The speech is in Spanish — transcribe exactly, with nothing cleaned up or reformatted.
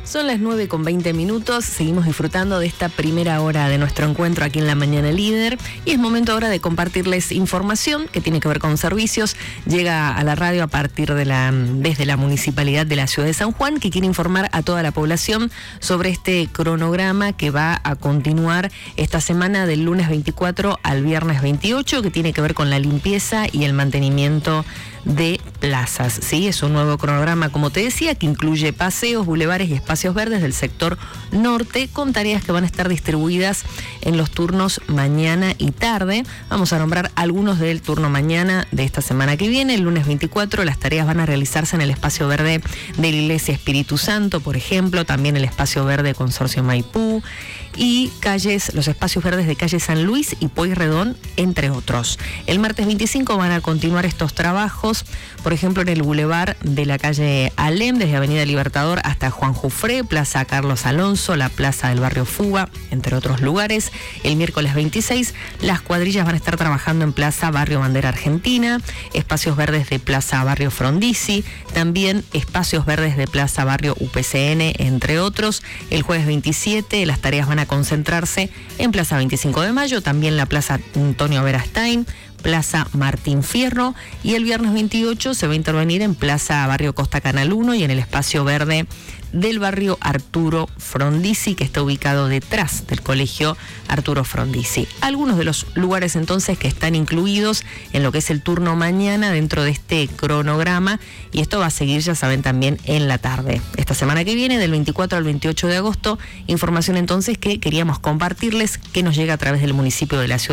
Son las nueve con veinte minutos, seguimos disfrutando de esta primera hora de nuestro encuentro aquí en La Mañana Líder y es momento ahora de compartirles información que tiene que ver con servicios. Llega a la radio a partir de la, desde la Municipalidad de la Ciudad de San Juan, que quiere informar a toda la población sobre este cronograma que va a continuar esta semana del lunes veinticuatro al viernes veintiocho, que tiene que ver con la limpieza y el mantenimiento de plazas, ¿sí? Es un nuevo cronograma, como te decía, que incluye paseos, bulevares y espacios verdes del sector norte, con tareas que van a estar distribuidas en los turnos mañana y tarde. Vamos a nombrar algunos del turno mañana de esta semana que viene. El lunes veinticuatro las tareas van a realizarse en el espacio verde de la Iglesia Espíritu Santo, por ejemplo, también el espacio verde Consorcio Maipú y calles, los espacios verdes de calle San Luis y Pueyrredón, entre otros. El martes veinticinco van a continuar estos trabajos, por ejemplo, en el bulevar de la calle Alem, desde Avenida Libertador hasta Juan Jufré, Plaza Carlos Alonso, la Plaza del Barrio Fuga, entre otros lugares. El miércoles veintiséis, las cuadrillas van a estar trabajando en Plaza Barrio Bandera Argentina, espacios verdes de Plaza Barrio Frondizi, también espacios verdes de Plaza Barrio U P C N, entre otros. El jueves veintisiete, las tareas van a concentrarse en Plaza veinticinco de Mayo, también la Plaza Antonio Verastein, Plaza Martín Fierro, y el viernes veintiocho se va a intervenir en Plaza Barrio Costa Canal uno y en el espacio verde del barrio Arturo Frondizi, que está ubicado detrás del colegio Arturo Frondizi. Algunos de los lugares entonces que están incluidos en lo que es el turno mañana dentro de este cronograma, y esto va a seguir, ya saben, también en la tarde. Esta semana que viene, del veinticuatro al veintiocho de agosto, información entonces que queríamos compartirles, que nos llega a través del municipio de la ciudad